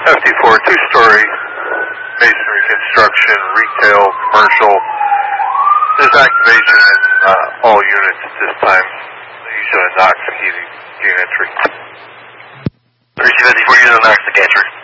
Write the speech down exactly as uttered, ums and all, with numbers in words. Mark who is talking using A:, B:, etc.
A: fifty-four, two-story masonry construction, retail, commercial. There's activation in uh, all units at this time. Usually Knox heating gain entry.
B: Receive fifty-four, unit on Knox to gantry.